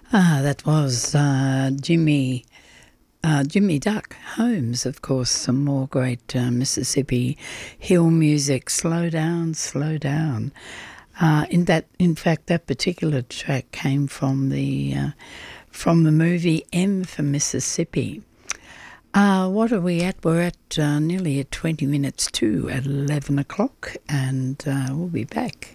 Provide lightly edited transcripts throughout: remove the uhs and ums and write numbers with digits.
That was Jimmy Duck Holmes, of course, some more great Mississippi hill music. Slow down, slow down. In fact, that particular track came from the movie M for Mississippi. What are we at? We're at nearly at 20 minutes to at 11 o'clock, and we'll be back.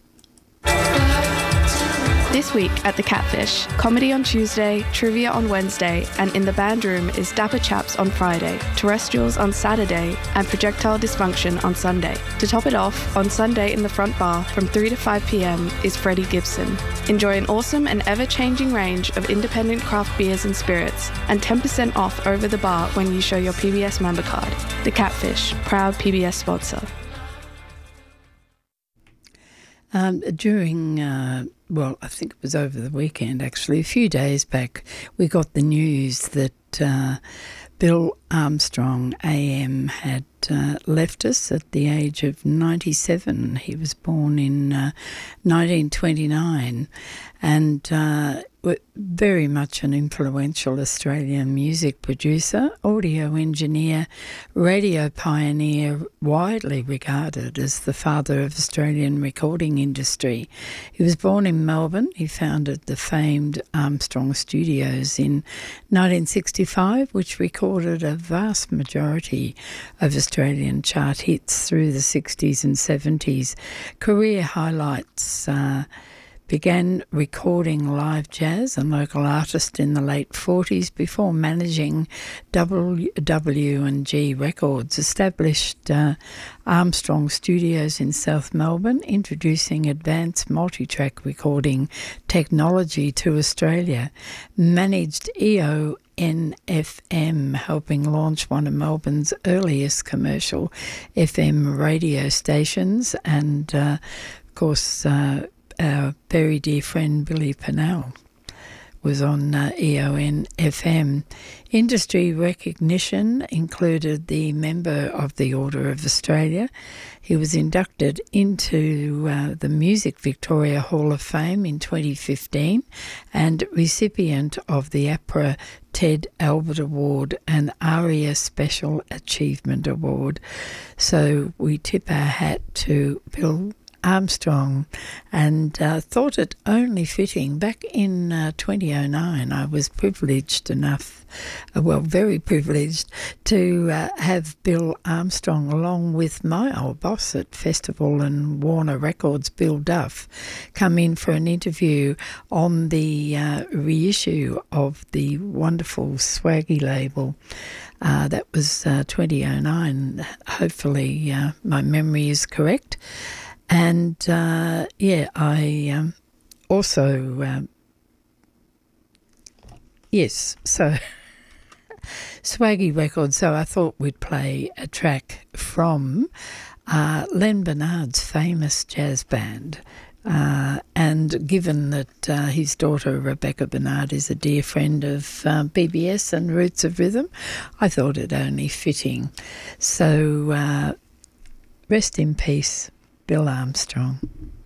This week at The Catfish, comedy on Tuesday, trivia on Wednesday, and in the band room is Dapper Chaps on Friday, Terrestrials on Saturday, and Projectile Dysfunction on Sunday. To top it off, on Sunday in the front bar from 3 to 5 p.m. is Freddie Gibson. Enjoy an awesome and ever-changing range of independent craft beers and spirits, and 10% off over the bar when you show your PBS member card. The Catfish, proud PBS sponsor. I think it was over the weekend actually, a few days back, we got the news that Bill Armstrong AM had left us at the age of 97. He was born in 1929 and very much an influential Australian music producer, audio engineer, radio pioneer, widely regarded as the father of Australian recording industry. He was born in Melbourne. He founded the famed Armstrong Studios in 1965, which recorded a vast majority of Australian chart hits through the 60s and 70s. Career highlights: began recording live jazz and local artists in the late 40s before managing W&G Records, established Armstrong Studios in South Melbourne, introducing advanced multi-track recording technology to Australia, managed EON-FM, helping launch one of Melbourne's earliest commercial FM radio stations, and of course our very dear friend Billy Pennell was on EON FM. Industry recognition included the member of the Order of Australia. He was inducted into the Music Victoria Hall of Fame in 2015 and recipient of the APRA Ted Albert Award and ARIA Special Achievement Award. So we tip our hat to Bill Armstrong, and thought it only fitting. Back in 2009, I was privileged enough, very privileged, to have Bill Armstrong along with my old boss at Festival and Warner Records, Bill Duff, come in for an interview on the reissue of the wonderful Swaggy label. That was 2009. Hopefully my memory is correct. And, I also, so Swaggy Records, so I thought we'd play a track from Len Bernard's famous jazz band. And given that his daughter Rebecca Bernard is a dear friend of PBS and Roots of Rhythm, I thought it only fitting. So rest in peace, Bill Armstrong.